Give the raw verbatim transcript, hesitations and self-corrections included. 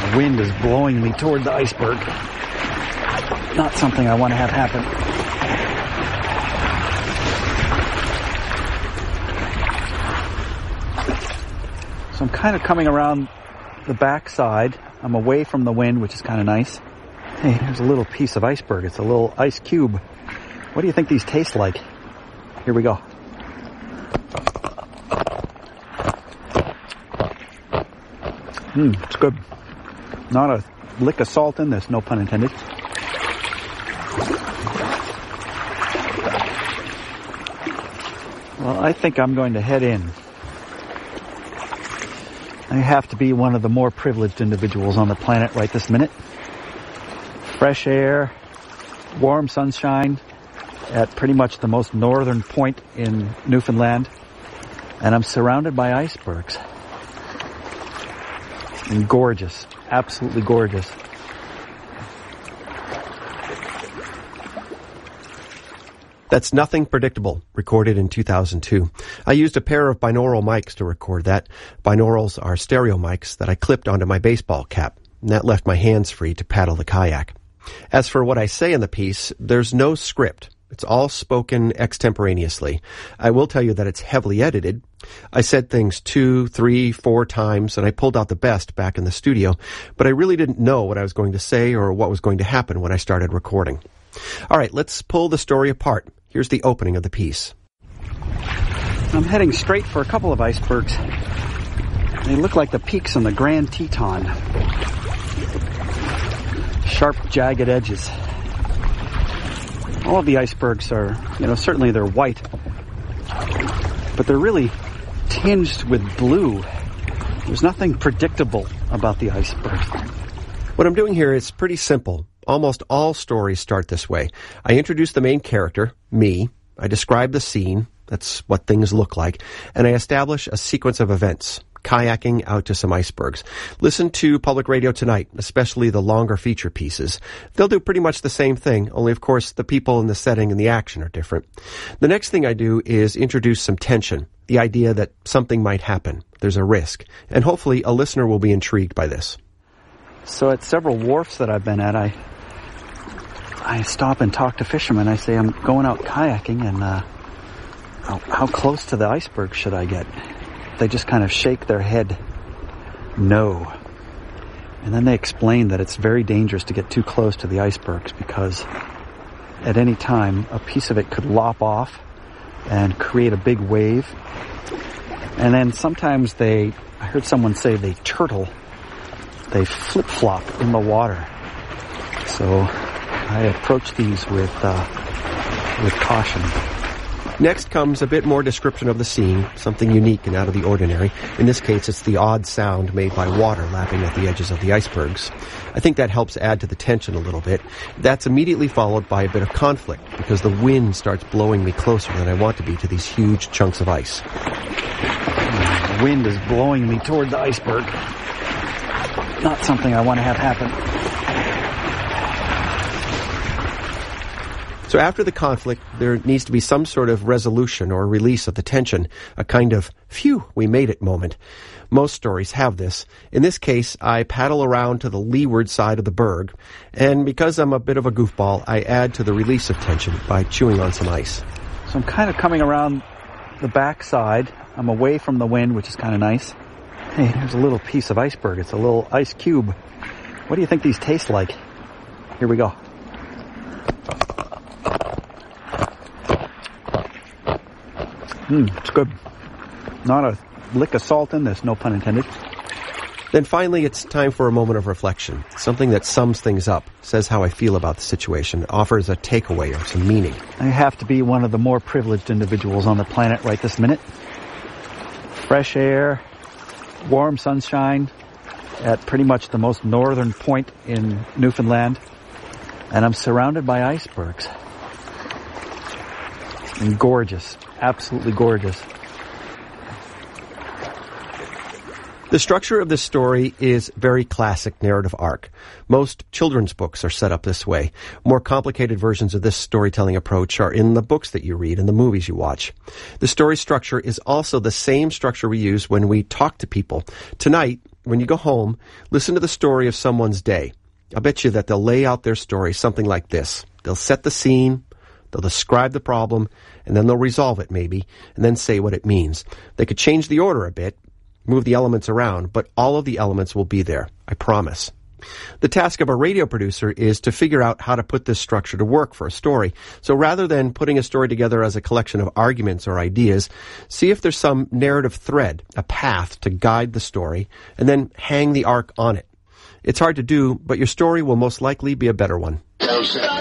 Wind is blowing me toward the iceberg. Not something I want to have happen. So I'm kind of coming around the back side. I'm away from the wind, which is kind of nice. Hey, here's a little piece of iceberg. It's a little ice cube. What do you think these taste like? Here we go. Mmm, it's good. Not a lick of salt in this, no pun intended. Well, I think I'm going to head in. I have to be one of the more privileged individuals on the planet right this minute. Fresh air, warm sunshine at pretty much the most northern point in Newfoundland. And I'm surrounded by icebergs. And gorgeous, absolutely gorgeous. That's Nothing Predictable, recorded in two thousand two. I used a pair of binaural mics to record that. Binaurals are stereo mics that I clipped onto my baseball cap, and that left my hands free to paddle the kayak. As for what I say in the piece, there's no script. It's all spoken extemporaneously. I will tell you that it's heavily edited. I said things two, three, four times, and I pulled out the best back in the studio, but I really didn't know what I was going to say or what was going to happen when I started recording. All right, let's pull the story apart. Here's the opening of the piece. I'm heading straight for a couple of icebergs. They look like the peaks on the Grand Teton. Sharp, jagged edges. All of the icebergs are, you know, certainly they're white, but they're really tinged with blue. There's nothing predictable about the icebergs. What I'm doing here is pretty simple. Almost all stories start this way. I introduce the main character, me. I describe the scene. That's what things look like. And I establish a sequence of events. Kayaking out to some icebergs. Listen to Public Radio Tonight, especially the longer feature pieces. They'll do pretty much the same thing, only of course the people and the setting and the action are different. The next thing I do is introduce some tension, the idea that something might happen. There's a risk. And hopefully a listener will be intrigued by this. So at several wharfs that I've been at, I I stop and talk to fishermen. I say, I'm going out kayaking, and uh, how, how close to the iceberg should I get? They just kind of shake their head, no. And then they explain that it's very dangerous to get too close to the icebergs because at any time a piece of it could lop off and create a big wave. And then sometimes they, I heard someone say they turtle, they flip-flop in the water. So I approach these with, uh, with caution. Next comes a bit more description of the scene, something unique and out of the ordinary. In this case, it's the odd sound made by water lapping at the edges of the icebergs. I think that helps add to the tension a little bit. That's immediately followed by a bit of conflict, because the wind starts blowing me closer than I want to be to these huge chunks of ice. The wind is blowing me toward the iceberg. Not something I want to have happen. So after the conflict, there needs to be some sort of resolution or release of the tension, a kind of, phew, we made it moment. Most stories have this. In this case, I paddle around to the leeward side of the berg, and because I'm a bit of a goofball, I add to the release of tension by chewing on some ice. So I'm kind of coming around the back side. I'm away from the wind, which is kind of nice. Hey, here's a little piece of iceberg. It's a little ice cube. What do you think these taste like? Here we go. Mmm, it's good. Not a lick of salt in this, no pun intended. Then finally, it's time for a moment of reflection. Something that sums things up, says how I feel about the situation, offers a takeaway or some meaning. I have to be one of the more privileged individuals on the planet right this minute. Fresh air, warm sunshine at pretty much the most northern point in Newfoundland. And I'm surrounded by icebergs. And gorgeous. Absolutely gorgeous. The structure of this story is very classic narrative arc. Most children's books are set up this way. More complicated versions of this storytelling approach are in the books that you read and the movies you watch. The story structure is also the same structure we use when we talk to people. Tonight, when you go home, listen to the story of someone's day. I'll bet you that they'll lay out their story something like this. They'll set the scene, they'll describe the problem, and then they'll resolve it maybe, and then say what it means. They could change the order a bit, move the elements around, but all of the elements will be there, I promise. The task of a radio producer is to figure out how to put this structure to work for a story. So rather than putting a story together as a collection of arguments or ideas, see if there's some narrative thread, a path to guide the story, and then hang the arc on it. It's hard to do, but your story will most likely be a better one.